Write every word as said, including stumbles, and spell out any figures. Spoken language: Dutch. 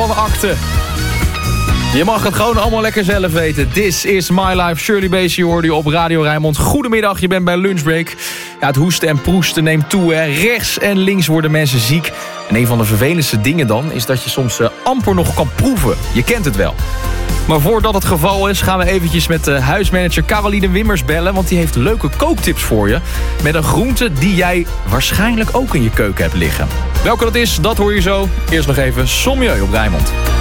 van akte. Je mag het gewoon allemaal lekker zelf weten. This is my life. Shirley Bassey hoorde je op Radio Rijnmond. Goedemiddag, je bent bij Lunchbreak. Ja, het hoesten en proesten neemt toe. Hè. Rechts en links worden mensen ziek. En een van de vervelendste dingen dan is dat je soms uh, amper nog kan proeven. Je kent het wel. Maar voordat het geval is, gaan we eventjes met uh, huismanager Caroline Wimmers bellen. Want die heeft leuke kooktips voor je. Met een groente die jij waarschijnlijk ook in je keuken hebt liggen. Welke dat is, dat hoor je zo. Eerst nog even Sommieu op Rijnmond.